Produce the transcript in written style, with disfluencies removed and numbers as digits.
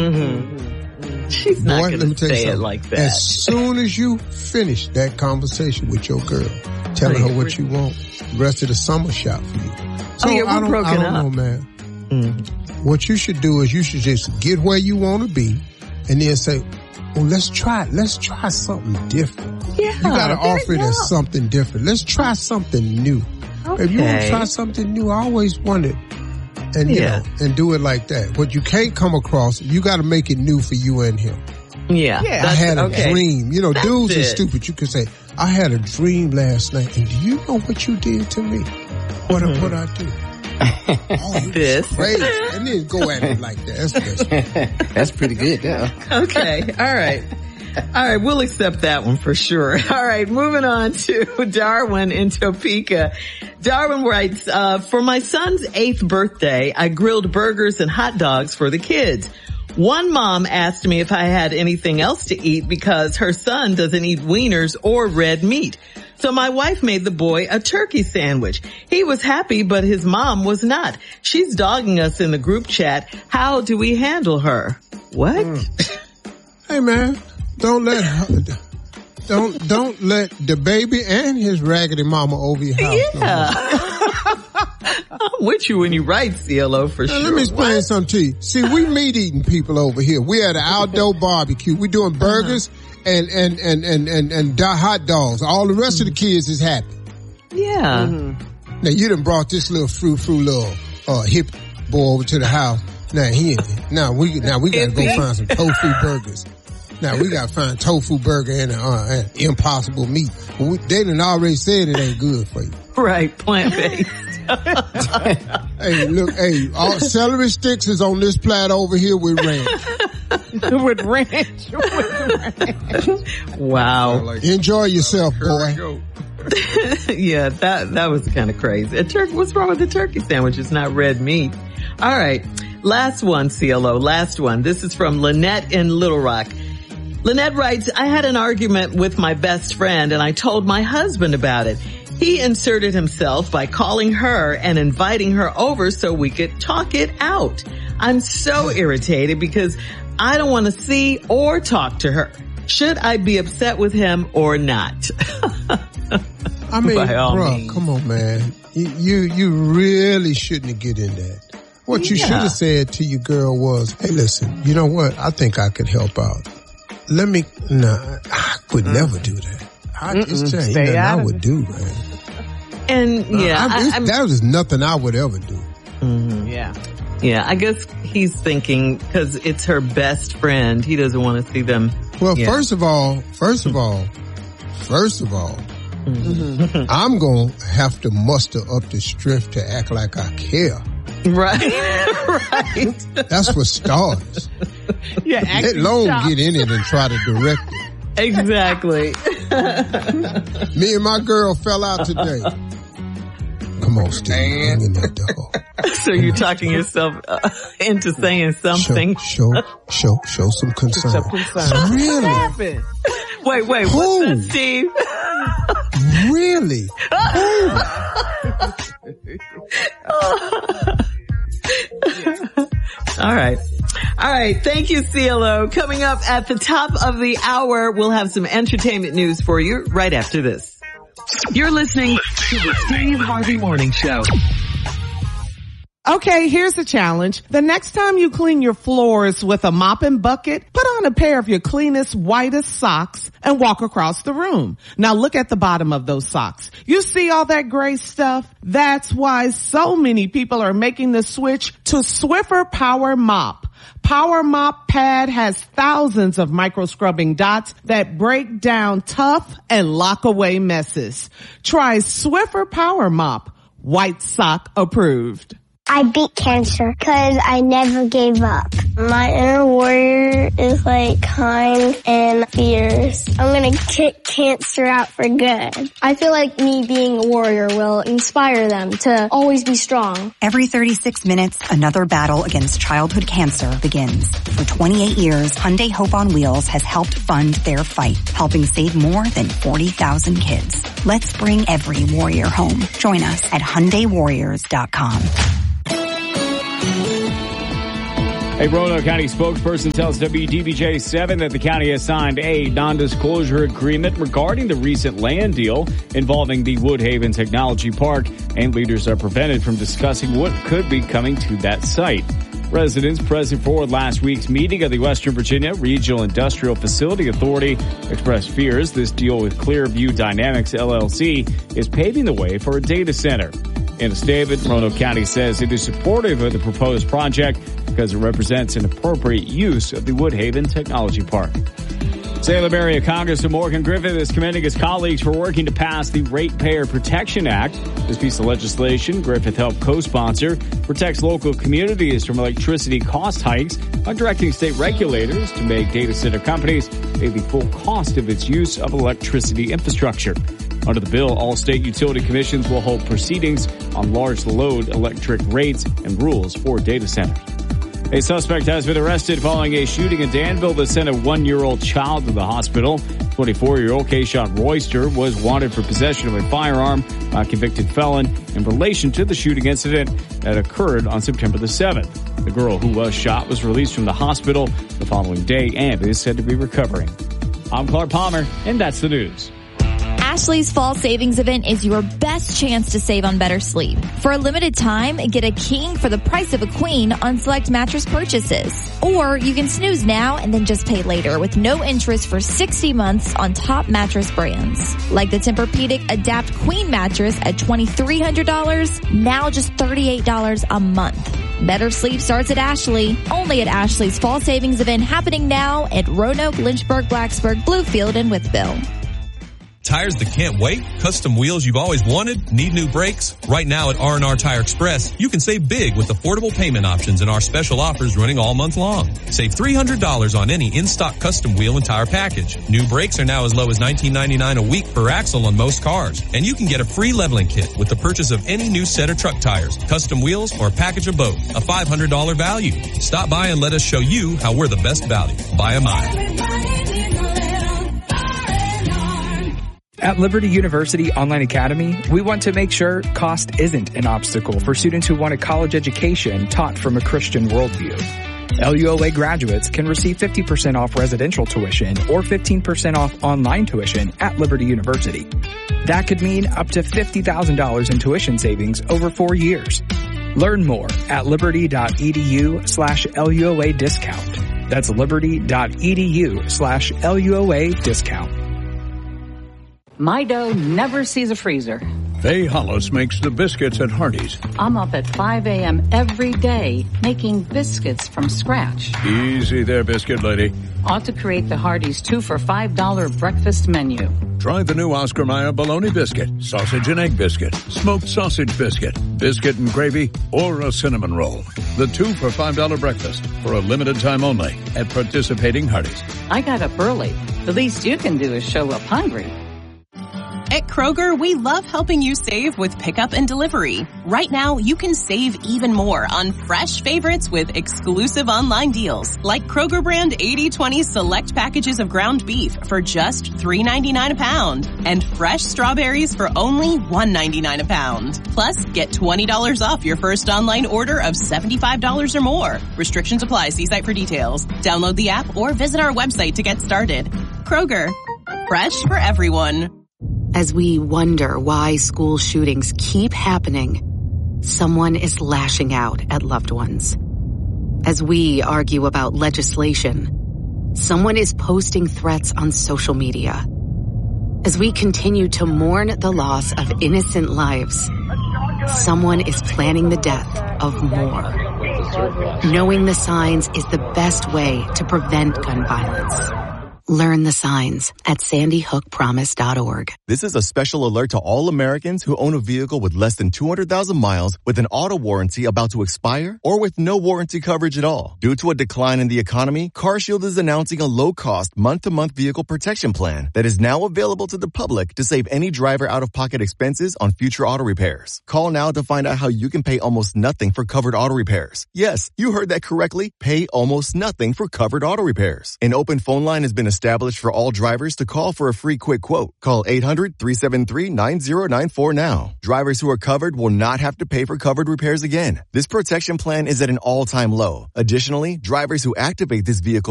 She's not going to say it like that. As soon as you finish that conversation with your girl, telling her what you want, the rest of the summer shop for you. So we're broken up. I don't know, man. What you should do is you should just get where you want to be and then say, well, let's try something different. Yeah, you got to offer it as something different. Let's try something new. Okay. If you want to try something new, I always wanted, and you know, and do it like that. What you can't come across, you got to make it new for you and him. Yeah. I had a dream. You know, dudes are stupid. You can say, I had a dream last night, and do you know what you did to me? What I do? This. Crazy. And then go at it like that. That's pretty good, yeah. Okay. All right. We'll accept that one for sure. All right. Moving on to Darwin in Topeka. Darwin writes, for my son's 8th birthday, I grilled burgers and hot dogs for the kids. One mom asked me if I had anything else to eat because her son doesn't eat wieners or red meat. So my wife made the boy a turkey sandwich. He was happy, but his mom was not. She's dogging us in the group chat. How do we handle her? What? Hey man, don't let the baby and his raggedy mama over your house. Yeah. I'm with you when you write, CLO, for sure. Let me explain something to you. See, we meat eating people over here. We at an outdoor barbecue. We doing burgers and hot dogs. All the rest of the kids is happy. Yeah. Now you done brought this little little hip boy over to the house. Now we gotta go find some tofu burgers. Now we gotta find tofu burger and impossible meat. They done already said it ain't good for you. Right, plant-based. Hey, look, all celery sticks is on this platter over here with ranch. With ranch. Wow. Enjoy yourself, boy. Yeah, that was kind of crazy. What's wrong with the turkey sandwich? It's not red meat. All right. Last one, CLO. Last one. This is from Lynette in Little Rock. Lynette writes, I had an argument with my best friend and I told my husband about it. He inserted himself by calling her and inviting her over so we could talk it out. I'm so irritated because I don't want to see or talk to her. Should I be upset with him or not? I mean, bro, come on, man. You really shouldn't get in that. What you should have said to your girl was, hey, listen, you know what? I think I could help out. I would never do that. I just tell you nothing I would do, man. And that was nothing I would ever do. Yeah, I guess he's thinking because it's her best friend, he doesn't want to see them. Well, first of all, I'm going to have to muster up the strength to act like I care. Right. That's for starters. Let alone get in it and try to direct it. Exactly. Me and my girl fell out today. Come on, Steve. Hang in there, dog. So you're talking yourself into saying something. Show some concern. Really? Wait, what's that, Steve? Really? All right. Thank you, CLO. Coming up at the top of the hour, we'll have some entertainment news for you right after this. You're listening to the Steve Harvey Morning Show. Okay, here's the challenge. The next time you clean your floors with a mop and bucket, put on a pair of your cleanest, whitest socks and walk across the room. Now look at the bottom of those socks. You see all that gray stuff? That's why so many people are making the switch to Swiffer Power Mop. Power Mop Pad has thousands of micro scrubbing dots that break down tough and lock away messes. Try Swiffer Power Mop. White sock approved. I beat cancer because I never gave up. My inner warrior is kind and fierce. I'm going to kick cancer out for good. I feel like me being a warrior will inspire them to always be strong. Every 36 minutes, another battle against childhood cancer begins. For 28 years, Hyundai Hope on Wheels has helped fund their fight, helping save more than 40,000 kids. Let's bring every warrior home. Join us at HyundaiWarriors.com. A Roanoke County spokesperson tells WDBJ-7 that the county has signed a non-disclosure agreement regarding the recent land deal involving the Woodhaven Technology Park, and leaders are prevented from discussing what could be coming to that site. Residents present for last week's meeting of the Western Virginia Regional Industrial Facility Authority expressed fears this deal with Clearview Dynamics LLC is paving the way for a data center. In a statement, Roanoke County says it is supportive of the proposed project because it represents an appropriate use of the Woodhaven Technology Park. Salem Area Congressman Morgan Griffith is commending his colleagues for working to pass the Ratepayer Protection Act. This piece of legislation Griffith helped co-sponsor protects local communities from electricity cost hikes by directing state regulators to make data center companies pay the full cost of its use of electricity infrastructure. Under the bill, all state utility commissions will hold proceedings on large load electric rates and rules for data centers. A suspect has been arrested following a shooting in Danville that sent a 1-year-old child to the hospital. 24-year-old Kayshawn Royster was wanted for possession of a firearm by a convicted felon in relation to the shooting incident that occurred on September the 7th. The girl who was shot was released from the hospital the following day and is said to be recovering. I'm Clark Palmer, and that's the news. Ashley's Fall Savings Event is your best chance to save on better sleep. For a limited time, get a king for the price of a queen on select mattress purchases. Or you can snooze now and then just pay later with no interest for 60 months on top mattress brands. Like the Tempur-Pedic Adapt Queen mattress at $2,300, now just $38 a month. Better sleep starts at Ashley. Only at Ashley's Fall Savings Event happening now at Roanoke, Lynchburg, Blacksburg, Bluefield, and Wytheville. Tires that can't wait? Custom wheels you've always wanted? Need new brakes? Right now at R&R Tire Express, you can save big with affordable payment options and our special offers running all month long. Save $300 on any in-stock custom wheel and tire package. New brakes are now as low as $19.99 a week per axle on most cars. And you can get a free leveling kit with the purchase of any new set of truck tires, custom wheels, or a package of both. A $500 value. Stop by and let us show you how we're the best value. By a mile. At Liberty University Online Academy, we want to make sure cost isn't an obstacle for students who want a college education taught from a Christian worldview. LULA graduates can receive 50% off residential tuition or 15% off online tuition at Liberty University. That could mean up to $50,000 in tuition savings over 4 years. Learn more at liberty.edu/LULA discount. That's liberty.edu/LULA discount. My dough never sees a freezer. Faye Hollis makes the biscuits at Hardee's. I'm up at 5 a.m. every day making biscuits from scratch. Easy there, biscuit lady. Ought to create the Hardee's 2 for $5 breakfast menu. Try the new Oscar Mayer bologna biscuit, sausage and egg biscuit, smoked sausage biscuit, biscuit and gravy, or a cinnamon roll. The 2 for $5 breakfast for a limited time only at participating Hardee's. I got up early. The least you can do is show up hungry. At Kroger, we love helping you save with pickup and delivery. Right now, you can save even more on fresh favorites with exclusive online deals, like Kroger brand 80/20 select packages of ground beef for just $3.99 a pound, and fresh strawberries for only $1.99 a pound. Plus, get $20 off your first online order of $75 or more. Restrictions apply. See site for details. Download the app or visit our website to get started. Kroger, fresh for everyone. As we wonder why school shootings keep happening, someone is lashing out at loved ones. As we argue about legislation, someone is posting threats on social media. As we continue to mourn the loss of innocent lives, someone is planning the death of more. Knowing the signs is the best way to prevent gun violence. Learn the signs at sandyhookpromise.org. This is a special alert to all Americans who own a vehicle with less than 200,000 miles with an auto warranty about to expire or with no warranty coverage at all. Due to a decline in the economy, CarShield is announcing a low-cost month-to-month vehicle protection plan that is now available to the public to save any driver out-of-pocket expenses on future auto repairs. Call now to find out how you can pay almost nothing for covered auto repairs. Yes, you heard that correctly. Pay almost nothing for covered auto repairs. An open phone line has been established for all drivers to call for a free quick quote. Call 800-373-9094 now. Drivers who are covered will not have to pay for covered repairs again. This protection plan is at an all-time low. Additionally, drivers who activate this vehicle